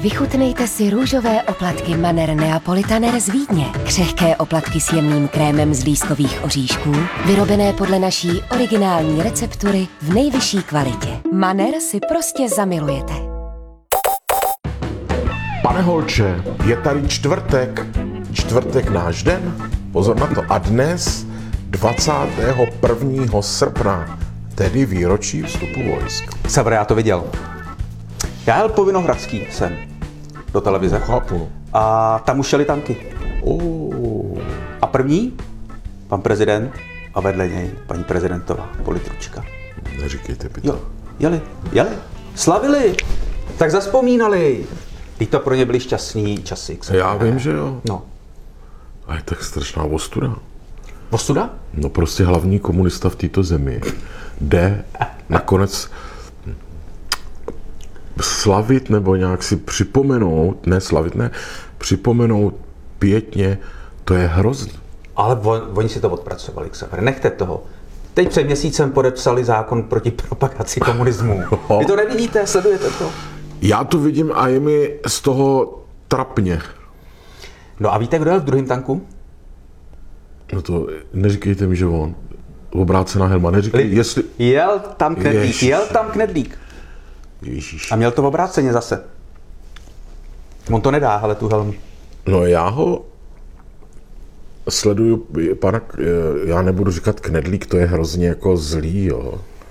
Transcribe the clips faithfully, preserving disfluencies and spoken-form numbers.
Vychutnejte si růžové oplatky Manner Neapolitaner z Vídně. Křehké oplatky s jemným krémem z lískových oříšků, vyrobené podle naší originální receptury v nejvyšší kvalitě. Manner si prostě zamilujete. Pane Holče, je tady čtvrtek. Čtvrtek náš den. Pozor na to. A dnes dvacátého prvního srpna, tedy výročí vstupu vojsk. Savr, já to viděl. Já jel po Vinohradský sem do televize. Chápu. A tam už šely tanky. Oh. A první, pan prezident a vedle něj paní prezidentová, politručka. Neříkejte by to. Jo, jeli, jeli, slavili, tak zazpomínali. Teď to pro ně byly šťastný časy. Já vím, že jo. No. A je tak strašná ostuda. Ostuda? No prostě hlavní komunista v této zemi jde nakonec slavit nebo nějak si připomenout, ne slavit, ne, připomenout pětně, to je hrozný. Ale on, oni si to odpracovali, Xaver, nechte toho. Teď před měsícem podepsali zákon proti propagaci komunismu. Vy to nevidíte, sledujete to? Já to vidím a je mi z toho trapně. No a víte, kdo jel v druhém tanku? No to neříkejte mi, že on. Obrácená helma, neříkej, jestli... Jel tam Knedlík, Ježiš. jel tam Knedlík. Ježíš. A měl to v obráceně zase. On to nedá, ale tu helmu. No já ho sleduju, pana, já nebudu říkat Knedlík, to je hrozně jako zlý, jo.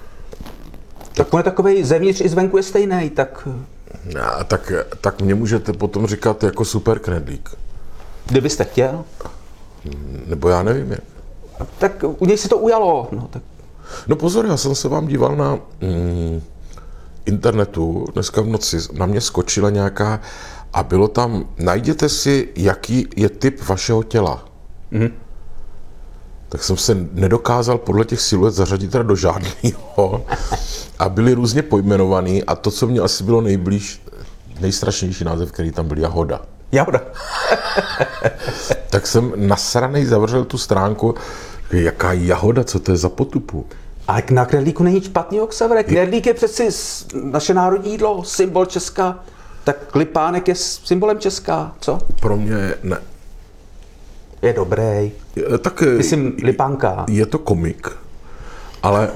Tak on je takovej, zevnitř i zvenku je stejný, tak... A tak, tak mě můžete potom říkat jako super Knedlík. Kdybyste chtěl, Nebo já nevím, jak. tak u něj se to ujalo. No, tak... No pozor, já jsem se vám díval na mm, internetu, dneska v noci na mě skočila nějaká a bylo tam, najděte si, jaký je typ vašeho těla. Mm-hmm. Tak jsem se nedokázal podle těch siluet zařadit teda do žádného a byly různě pojmenovaný a to, co mě asi bylo nejblíž, nejstrašnější název, který tam byl, jahoda. Jahoda. Tak jsem nasranej zavřel tu stránku, jaká jahoda, co to je za potupu. Ale na Knedlíku není nic špatného, Xavere. Knedlík je přeci naše národní jídlo, symbol Česka. Tak Lipánek je symbolem Česka, co? Pro mě ne. Je dobrý. Tak Myslím, Lipánka. Je to komik, ale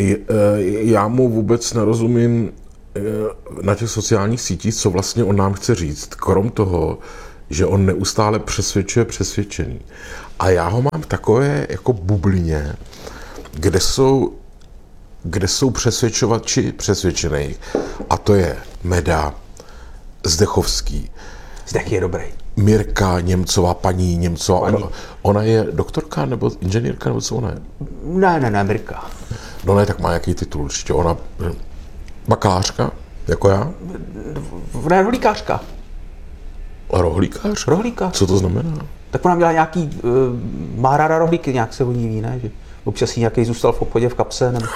já mu vůbec nerozumím na těch sociálních sítích, co vlastně on nám chce říct, krom toho, že on neustále přesvědčuje přesvědčený. A já ho mám takové jako bublině, kde jsou, kde jsou přesvědčovači přesvědčených. A to je Meda, Zdechovský. Zdech je dobrý. Mirka Němcová, paní Němcová. Paní. Ona, ona je doktorka nebo inženýrka, nebo co ona je? Ne, ne, ne, Mirka. No ne, tak má jaký titul určitě. Ona bakalářka, jako já? Ne, rohlíkářka. Rohlíkář? Rohlíkář. Co to znamená? Tak ona měla nějaký, uh, má ráda rohlíky, nějak se o ní ví, ne? Že občas jí nějaký zůstal v obchodě v kapse, nebo...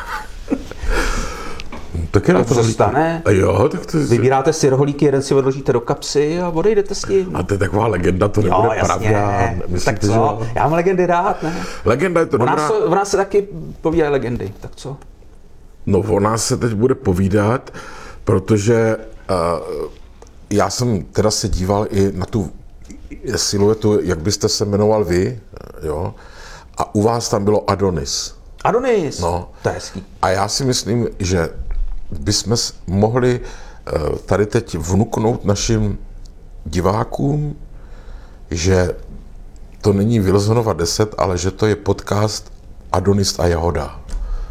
Tak je na to se stane. A jo, tak to je... Vybíráte si rohlíky, jeden si odložíte do kapsy a odejdete s tím. A to je taková legenda, to Jo, nebude jasně. pravda. Tak co? Já mám legendy rád, ne? Legenda je to O nás, dobrá. se, o nás se taky povídají legendy, tak co? No o nás se teď bude povídat, protože uh, já jsem teda se díval i na tu siluetu, jak byste se jmenoval vy, jo? A u vás tam bylo Adonis. Adonis, No. To je hezký. A já si myslím, že bychom mohli uh, tady teď vnuknout našim divákům, že to není Wilsonova deset, ale že to je podcast Adonis a Jahoda.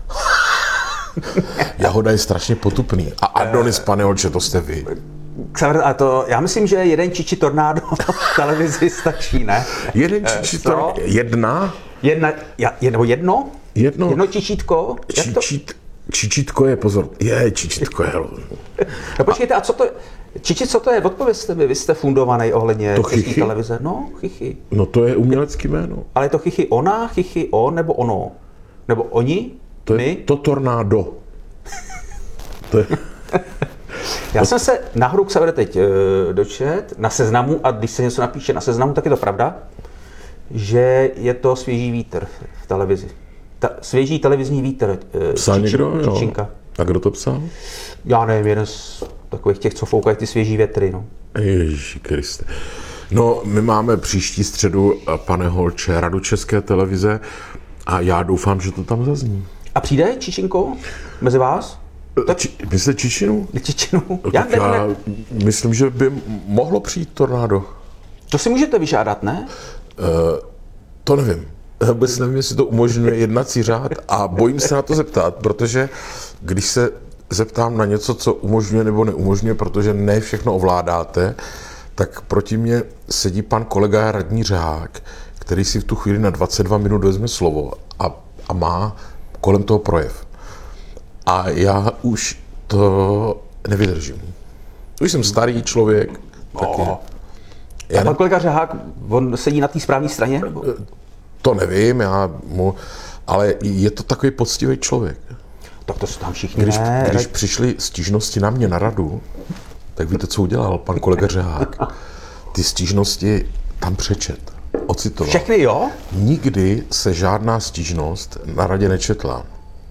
Jahoda je strašně potupný. A Adonis, pane Holče, to jste vy. A to, já myslím, že jeden čiči tornádo v televizi stačí, ne? Jeden čičí to... Jedna? Jedna, ja, nebo jedno? Jedno. Jedno čičítko? Jak to? Čičít, čičítko je, pozor, je, čičítko je. No počkejte, a co to je? Čiči, co to je? Odpovězte mi, vy jste fundovaný ohledně To české chichy? televize. No, chichy. No to je umělecký jméno. Ale je to chichy ona, chichy on, nebo ono? Nebo oni? To je my? to tornádo. To je... Já jsem se na hru Xavere teď e, dočet, na Seznamu, a když se něco napíše na Seznamu, tak je to pravda, že je to svěží vítr v televizi. Ta, svěží televizní vítr. E, Psal čiči, někdo? Jo. Čičinka. A kdo to psal? Já nevím, jeden z Takových těch, co foukají ty svěží větry, no. Ježíši Kriste. No, my máme příští středu, pane Holče, Radu České televize a já doufám, že to tam zazní. A přijde Čičinko mezi vás? Či, myslíte Čičinu? Čičinu? No, Já, tak já ne, myslím, že by mohlo přijít tornádo. to si můžete vyžádat, ne? Uh, to nevím. Vůbec nevím, jestli to umožňuje jednací řád a bojím se na to zeptat, protože když se zeptám na něco, co umožňuje nebo neumožňuje, protože ne všechno ovládáte, tak proti mně sedí pan kolega radní Řák, který si v tu chvíli na dvacet dva minut vezme slovo a, a má kolem toho projev. A já už to nevydržím. Už jsem starý člověk. Taky. Oh. Já A pan ne, kolega Řehák, on sedí na té správné straně? Nebo? to nevím, já mu, ale je to takový poctivý člověk. Tak to se tam všichni Když, ne. když přišly stížnosti na mě na radu, tak víte, co udělal pan kolega Řehák? Ty stížnosti tam přečet, ocitoval. Všechny, jo? Nikdy se žádná stížnost na radě nečetla.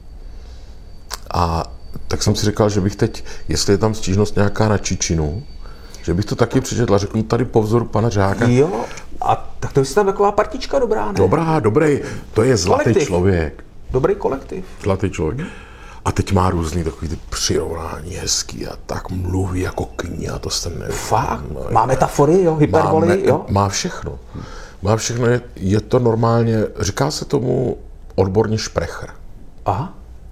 A tak jsem si říkal, že bych teď, jestli je tam stížnost nějaká na Čičinu, že bych to taky přečetl a řekl tady po vzoru pana Řáka. Jo. A tak to je tam taková partička dobrá, ne? Dobrá, dobrý, to je zlatý Kolektiv. člověk. Dobrý kolektiv. Zlatý člověk. A teď má různý takový ty přirovnání hezký a tak mluví jako kniha, to jste nevěděl. Fakt? Má metafory, jo? Hyperboly, Má, jo? má všechno. Má všechno, je, je to normálně, říká se tomu odborně šprechr. Aha.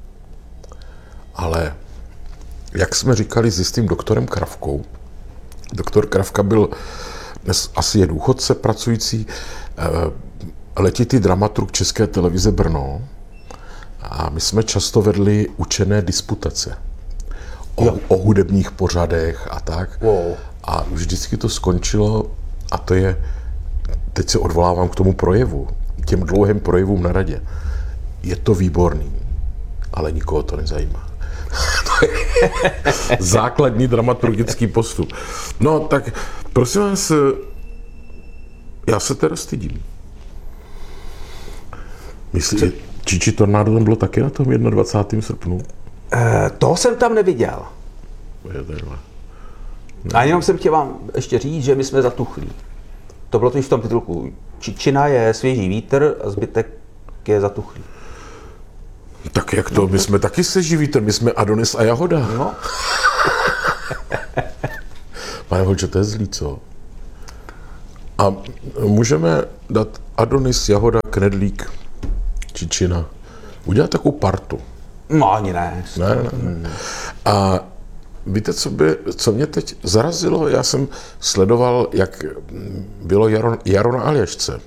Ale jak jsme říkali s jistým doktorem Kravkou, doktor Kravka byl, dnes asi je důchodce pracující, letitý dramaturg České televize Brno a my jsme často vedli učené disputace o, o hudebních pořadech a tak. Wow. A už vždycky to skončilo a to je, teď se odvolávám k tomu projevu, těm dlouhým projevům na radě. Je to výborný, ale nikoho to nezajímá. To je základní dramaturgický postup. No tak, prosím vás, já se teda stydím. Myslíte, Čiči tornádo tam bylo taky na tom dvacátého prvního srpnu? E, toho jsem tam neviděl. Je takhle. A jenom jsem chtěl vám ještě říct, že my jsme zatuchlí. To bylo to v tom titulku. Čičina je svěží vítr a zbytek je zatuchlý. Tak jak to? My jsme taky svěží vítr, my jsme Adonis a Jahoda. No. Pane Holče, to je zlý, co? A můžeme dát Adonis, Jahoda, Knedlík, Čičina. Udělat takovou partu. No ani ne. Ne, ne, ne. A víte, co, by, co mě teď zarazilo? Já jsem sledoval, jak bylo Jaro, Jaro na Aljašce.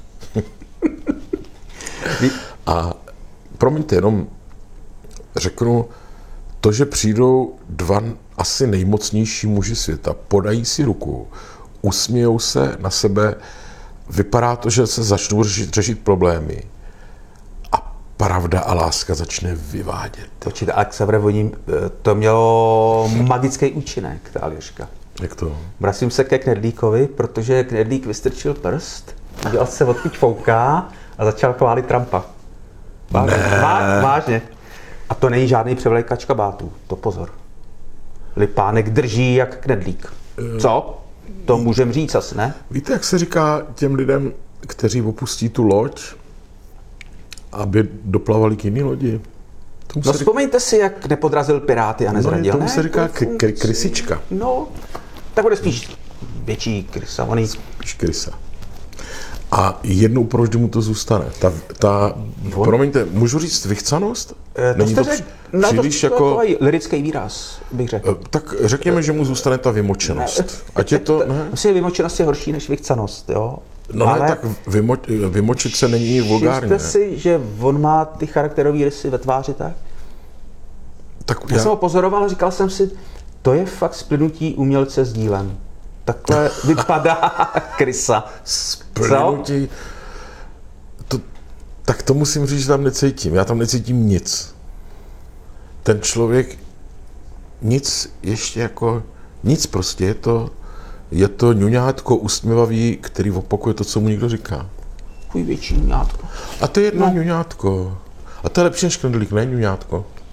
A promiňte, jenom řeknu, to, že přijdou dva asi nejmocnější muži světa, podají si ruku, usmějou se na sebe, vypadá to, že se začnou řešit, řešit problémy a pravda a láska začne vyvádět. Počkejte, ale Severovodím, to mělo magický účinek, ta Aljaška. Jak to? Vracím se ke Knedlíkovi, protože Knedlík vystrčil prst, udělal se odkud fouká a začal chválit Trumpa. Vážně. Vá, vážně. A to není žádný převlékač kabátů, to pozor. Lipánek drží jak Knedlík. Co? To můžem říct asi, ne? Víte, jak se říká těm lidem, kteří opustí tu loď, aby doplavali k jiný lodi? Tomu No se vzpomeňte si, jak nepodrazil Piráty a nezradil. No, tomu ne? se říká To k- k- krysička. No, tak bude spíš větší krysa. Oný... Spíš krysa. A jednou provždy mu to zůstane. Ta, ta promiňte, můžu říct vychcanost? Eh, to Není jste to řek, při- no, příliš to, jako... to, to je lirický výraz, bych řekl. Eh, Tak řekněme, že mu zůstane ta vymočenost. Ať je to... Ne? Myslím, že vymočenost je horší než vychcanost, jo? No ale... ne, tak vymo, vymočit se není vulgárně. Všimte si, že on má ty charakterové rysy ve tváři, tak? Tak Já jsem ho pozoroval a říkal jsem si, to je fakt splynutí umělce s dílem. Takhle vypadá krysa. Splynutí... To, tak to musím říct, že tam necítím. Já tam necítím nic. Ten člověk nic ještě jako... Nic prostě, je to... Je to ňuňátko usměvavý, který opakuje to, co mu někdo říká. Chuj větší ňátko. A to je jedno No. ňuňátko. A to je lepší než Knedlík, ne ňuňátko?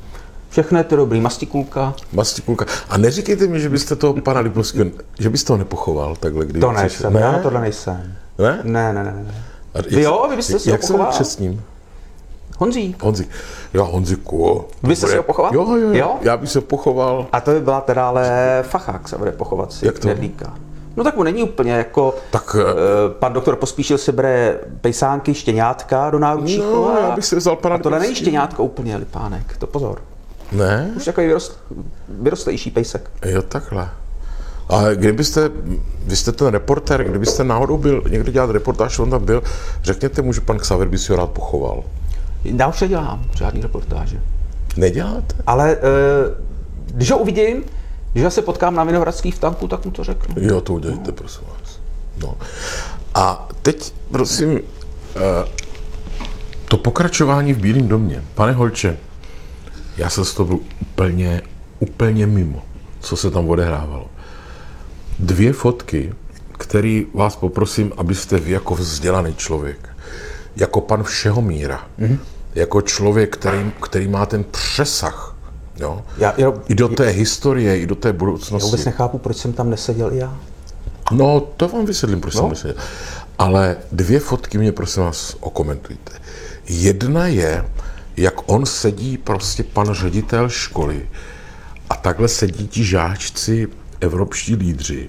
Všechno je to dobrý, mastikulka. Mastikulka. A neříkejte mi, že byste toho pana Lipnovského, že byste ho nepochoval takhle, když To přišel. nejsem, ne? Já na tohle nejsem. Ne? Ne, ne, ne. ne. A Vy jo, vy byste si ho jak se pochoval? křestním? Honzík. Honzik. Jo, Honziku. Vy jste si ho pochoval? Jo, jo, jo, Jo? já bych se pochoval. A to by byla teda ale fachák se bude pochovat si Jak to? knedlíka. No tak mu není úplně jako, Tak, uh, pan doktor Pospíšil si bere pejsánky, štěňátka do náručí. No, já bych si vzal pana A tohle není Lipnovského. štěňátko úplně, Lipánek, to pozor. Ne? Už takový vyrost, vyrostlejší pejsek. Jo, takhle. A kdybyste, vy jste ten reportér, kdybyste náhodou byl někde dělat reportáž, on tam byl, řekněte mu, že pan Xaver by si ho rád pochoval. Já už nedělám žádný reportáže. Neděláte? Ale uh, když ho uvidím, když já se potkám na Vinohradský v tanku, tak mu to řeknu. Jo, to udělejte, prosím vás. No. A teď, prosím, eh, to pokračování v Bílém domě. Pane Holče, já jsem z toho byl úplně, úplně mimo, co se tam odehrávalo. Dvě fotky, které vás poprosím, abyste vy jako vzdělaný člověk, jako pan Všehomíra, mm-hmm. jako člověk, který, který má ten přesah, jo? Já, já, I do té historie, i do té já vůbec budoucnosti. nechápu, proč jsem tam neseděl i já. No, to vám vysvětlím, proč No. jsem neseděl. Ale dvě fotky mě, prosím vás, okomentujte. Jedna je, jak on sedí, prostě pan ředitel školy, a takhle sedí ti žáčci, evropští lídři,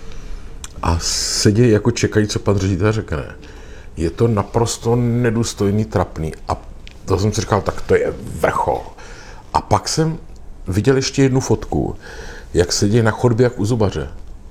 a sedí jako čekají, co pan ředitel řekne. Je to naprosto nedůstojný, trapný. A to jsem si říkal, tak to je vrchol. A pak jsem viděl ještě jednu fotku, jak sedí na chodbě jak u zubaře.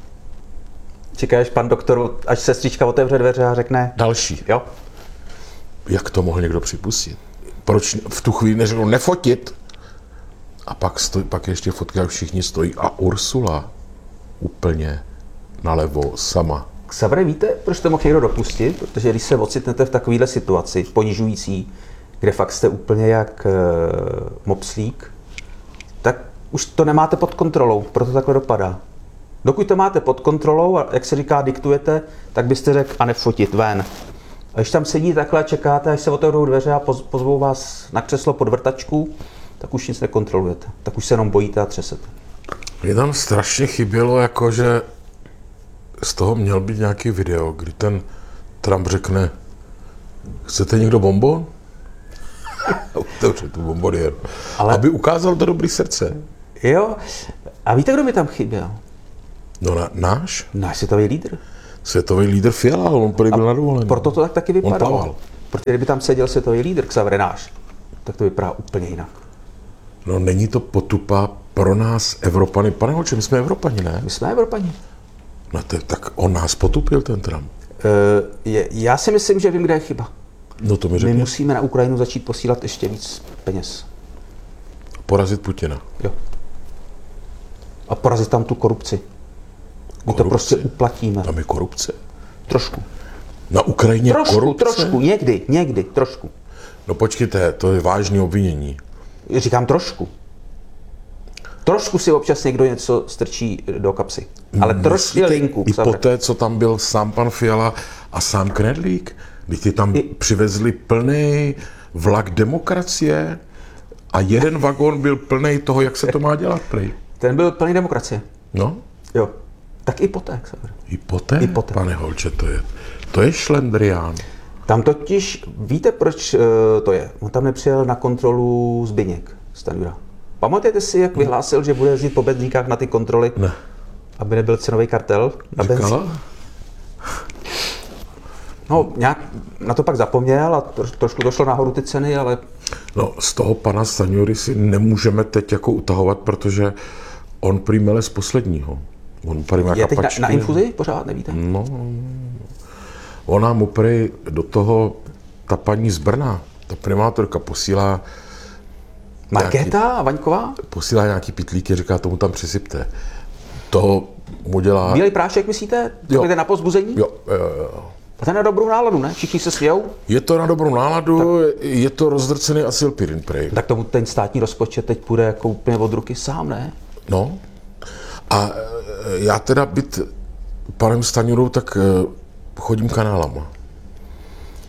Čekáš, pan doktor, až sestřička otevře dveře a řekne, Další. jo, Jak to mohl někdo připustit? Proč v tu chvíli neřekl nefotit? A pak, stoj, pak ještě fotka, jak všichni stojí. A Ursula úplně nalevo sama. Xavere, víte, proč to mohl někdo dopustit? Protože když se ocitnete v takovéhle situaci, ponižující, kde fakt jste úplně jak e, mopslík, tak už to nemáte pod kontrolou, proto takhle dopadá. Dokud to máte pod kontrolou a jak se říká, diktujete, tak byste řekl a nefotit, ven. A když tam sedí takhle a čekáte, až se otevřou dveře a poz, pozvou vás na křeslo pod vrtačku, tak už nic nekontrolujete. Tak už se jenom bojíte a třesete. Mě tam strašně chybělo, jako že z toho měl být nějaký video, kdy ten Trump řekne, chcete někdo bonbon? Otevře tu bonbonier. Ale... Aby ukázal to dobrý srdce. Jo, a víte, kdo mi tam chyběl? No na, náš Náš světový lídr. světový lídr Fiala, on prý byl nadovolený. Proto to tak taky On vypadalo. plaval. Protože kdyby tam seděl světový lídr, Xaver náš, tak to vypadá úplně jinak. No není to potupa pro nás Evropany. Pane Holče, my jsme Evropani, ne? My jsme Evropani. No to, tak on nás potupil, ten Trump. E, je, já si myslím, že vím, kde je chyba. No to mi My řekne. musíme na Ukrajinu začít posílat ještě víc peněz. Porazit Putina. Jo. A porazit tam tu korupci. My to Korupci? prostě uplatíme. Tam je korupce. Trošku. Na Ukrajině Trošku, korupce? trošku, někdy, někdy, trošku. No počkejte, to je vážné obvinění. Říkám trošku. Trošku si občas někdo něco strčí do kapsy. Ale trošku je linku. I Xaver. po té, co tam byl sám pan Fiala a sám Knedlík, když ti tam I- přivezli plný vlak demokracie a jeden vagón byl plný toho, jak se to má dělat, prej. Ten byl plný demokracie. No, Jo. Tak i poté, Xaver. i poté, I poté. pane Holče, to je, to je šlendrián. Tam totiž, víte, proč uh, to je? On tam nepřijel na kontrolu Zbyněk Stanjura. Pamatujete si, jak vyhlásil, že bude jezdit po Bedlíkách na ty kontroly, Ne. aby nebyl cenový kartel na benzín? Říkala? No, nějak na to pak zapomněl a troš, trošku došlo nahoru ty ceny, ale No, z toho pana Stanjury si nemůžeme teď jako utahovat, protože on prý mele z posledního. On prý má je teď na, kapačky. na infuzi? Pořád nevíte? No, ona mu prý do toho, ta paní z Brna, ta primátorka posílá, Markéta a Vaňková? posílá nějaký pitlíky, říká, tomu tam přisypte. To mu dělá... Bílej prášek, myslíte? Jo. Jde na pozbuzení? Jo, jo, jo. A ten na dobrou náladu, ne? Všichni se smějou? Je to na dobrou náladu, tak. Je to rozdrcený acylpirin prej. Tak tomu ten státní rozpočet teď půjde jako úplně od ruky sám, ne? No. A e, já teda být panem Stanjurou, tak e, chodím kanálama.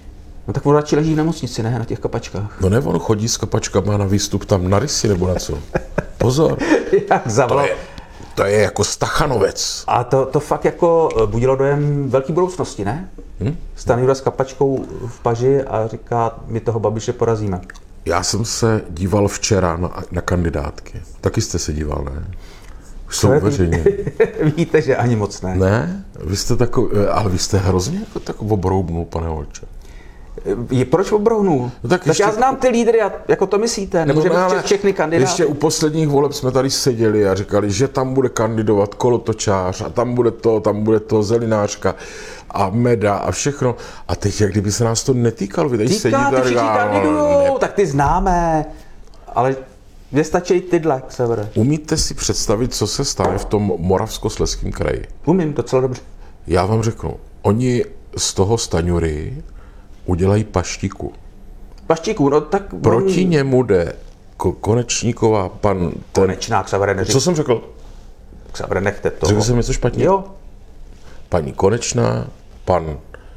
No tak on radši leží v nemocnici, ne? Na těch kapačkách. No ne, on chodí s kapačkama na výstup tam na rysy nebo na co. Pozor. Jak To zavolal. je, to je jako Stachanovec. A to, to fakt jako budilo dojem velký budoucnosti, ne? Hm? Stanjura s kapačkou v paži a říká, my toho Babiše porazíme. Já jsem se díval včera na, na kandidátky. Taky jste se díval, ne? Už jsou uveřejně. Víte, že ani moc ne. Ne? Vy jste takový, ale vy jste hrozně jako tak obroubnul, pane Holče. Je, proč obrohnul? No tak tak tak ještě- já znám ty lídry, a jako to myslíte? Nebo že ne, bych ale vše- všechny kandidáty? Ještě u posledních voleb jsme tady seděli a říkali, že tam bude kandidovat kolotočář a tam bude to, tam bude to zelinářka a meda a všechno. A teď, jak kdyby se nás to netýkalo, vy tady Říká, sedíte ty a všichni říká, kandidujou, ne. tak ty známe. Ale mně stačí tyhle, Severe. Umíte si představit, co se stane v tom Moravskoslezském kraji? Umím docela dobře. Já vám řeknu, oni z toho Staňury udělají paštiku. Paštíků, no tak... Proti němu jde Ko- Konečníková, pan ten... Konečná, Severe, neřík. Co jsem řekl? Severe, nechte to. Řekl jsem něco špatně? Jo. Paní Konečná, pan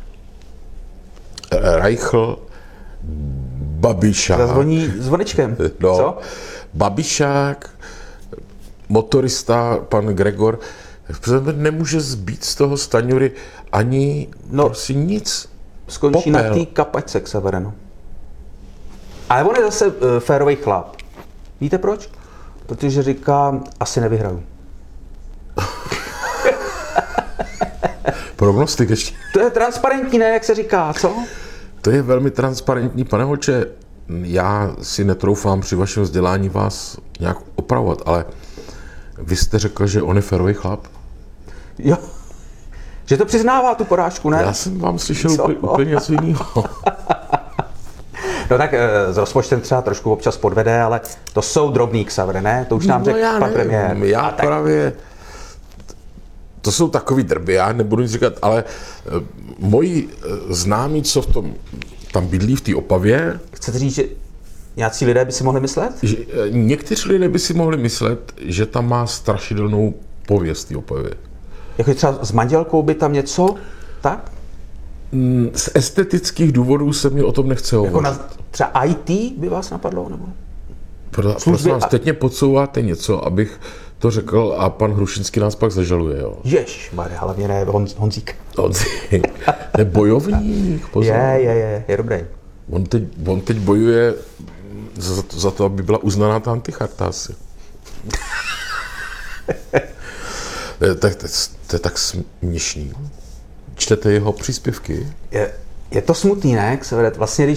Reichl, Babišák. Zazvoní zvoničkem. No, Co? Babišák, motorista, pan Gregor. Přece nemůže zbýt z toho Staňury ani No. no, prostě nic. Skončí Popel. na té kapačce, Severe, no. Ale on je zase uh, férový chlap. Víte proč? Protože říká, asi nevyhraju. Prognostik ještě. To je transparentní, ne, jak se říká, co? To je velmi transparentní. Pane Holče, já si netroufám při vašem vzdělání vás nějak opravovat, ale vy jste řekl, že on je férový chlap. Jo. Že to přiznává tu porážku, ne? Já jsem vám slyšel Co? úplně, úplně něco jiného. No tak e, s rozpočtem třeba trošku občas podvede, ale to jsou drobný, Xaver, ne? To už nám řekl já pan premiér. nevím, já A tak, právě... To jsou takový drby, já nebudu nic říkat, ale eh, moji eh, známí, co v tom tam bydlí v té Opavě, chcete říct, že nějací lidé by si mohli myslet? že eh, někteří lidé by si mohli myslet, že tam má strašidelnou pověst té Opavě. Jako třeba s manželkou by tam něco, tak? Z estetických důvodů se mi o tom nechce Jako hovořit. na, třeba í té by vás napadlo, nebo? Pro, služby prosím vás, a- teď mě podsouváte něco, abych to řekl a pan Hrušinský nás pak zažaluje. Jo. Ježmarja, hlavně ne Hon, Honzík. On je bojovník, pozor. Je, je, je, je dobrý. On teď, on teď bojuje za to, za to, aby byla uznaná ta anticharta asi. tak, to, to je tak směšný. Čtete jeho příspěvky? Je, je to smutný, ne? Xaver? Vlastně, když